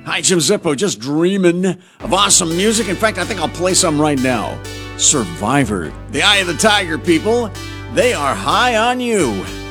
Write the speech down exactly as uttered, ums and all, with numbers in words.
Hi, Jim Zippo, just dreaming of awesome music. In fact, I think I'll play some right now. Survivor, The Eye of the Tiger, people. They are high on you.